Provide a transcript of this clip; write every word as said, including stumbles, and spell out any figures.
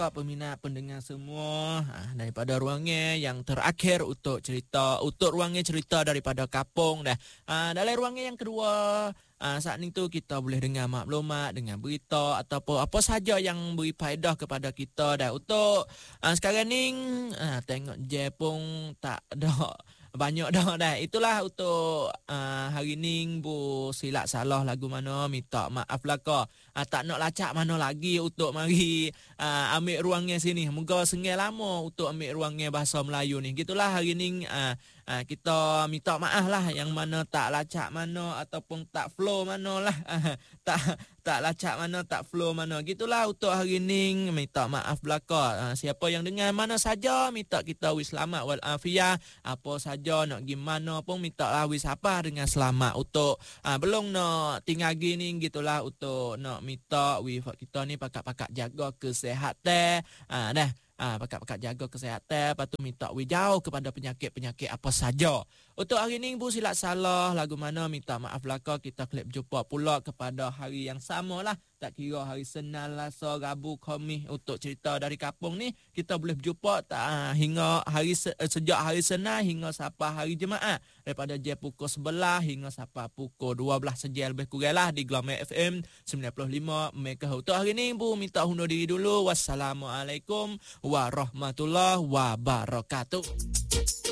peminat pendengar semua ha, daripada ruangnya yang terakhir untuk cerita untuk ruangnya cerita daripada Kapong dah. Ha, dalam ruangnya yang kedua ha, saat ni tu kita boleh dengar maklumat, dengan berita ataupun apa saja yang beri faedah kepada kita dah. Untuk ha, sekarang ni ha, tengok je pun tak ada banyak dah dah. Itulah untuk uh, hari ni bu silap salah lagu mana minta maaf lah kau. Uh, tak nak lacak mana lagi untuk mari uh, ambil ruangnya sini. Moga sengai lama untuk ambil ruangnya bahasa Melayu ni. Gitulah hari ni uh, uh, kita minta maaf lah yang mana tak lacak mana ataupun tak flow mana lah. Uh, tak tak lacak mana, tak flow mana. Gitulah untuk hari ni minta maaf belaka. Uh, siapa yang dengar mana saja minta kita wis selamat wal afiah. Apa saja nak gimana pun minta lah wis apa dengan selamat. Untuk uh, belum nak tinggal gini gitulah untuk nak minta wis kita ni pakak-pakak jaga kesihatan. Uh, dah Ah, pakat-pakat jaga kesihatan, lepas tu minta we jauh kepada penyakit-penyakit apa saja. Untuk hari ni bu silap salah lagu mana minta maaf belaka. Kita klip jumpa pula kepada hari yang sama lah. Tak kira hari Senin, Selasa, Rabu, Khamis untuk cerita dari Kapong ni kita boleh berjumpa tak ah, hingga hari se, sejak hari Senin hingga sampai hari Jumaat daripada jam pukul sebelas hingga sampai pukul dua belas saja lebih kurang lah di Glamour F M sembilan puluh lima megahertz. Untuk hari ni bu minta undur diri dulu. Wassalamualaikum warahmatullahi wabarakatuh.